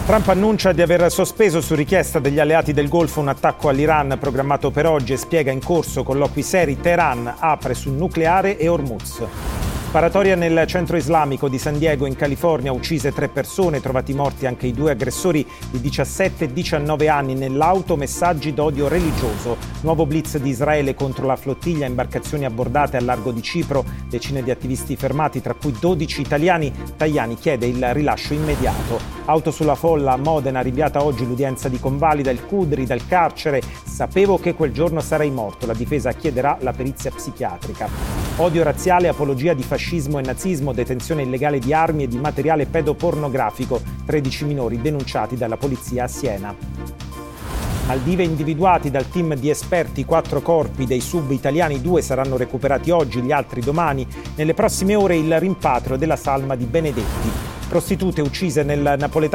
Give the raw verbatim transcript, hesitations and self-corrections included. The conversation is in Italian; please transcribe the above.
Trump annuncia di aver sospeso su richiesta degli alleati del Golfo un attacco all'Iran programmato per oggi e spiega in corso colloqui seri. Teheran apre sul nucleare e Hormuz. Sparatoria nel centro islamico di San Diego in California, uccise tre persone, trovati morti anche i due aggressori di diciassette e diciannove anni nell'auto, messaggi d'odio religioso. Nuovo blitz di Israele contro la flottiglia, imbarcazioni abbordate al largo di Cipro, decine di attivisti fermati, tra cui dodici italiani. Tajani chiede il rilascio immediato. Auto sulla folla a Modena, rinviata oggi l'udienza di convalida, il Cudri dal carcere. Sapevo che quel giorno sarei morto, la difesa chiederà la perizia psichiatrica. Odio razziale, apologia di fascismo e nazismo, detenzione illegale di armi e di materiale pedopornografico, tredici minori denunciati dalla polizia a Siena. Maldive individuati dal team di esperti, quattro corpi dei sub italiani, due saranno recuperati oggi, gli altri domani. Nelle prossime ore il rimpatrio della salma di Benedetti. Prostitute uccise nel napoletano